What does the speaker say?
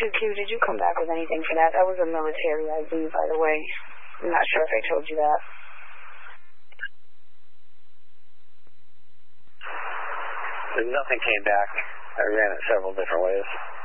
2Q, did you come back with anything for that? That was a military ID, by the way. I'm not sure if I told you that. Nothing came back. I ran it several different ways.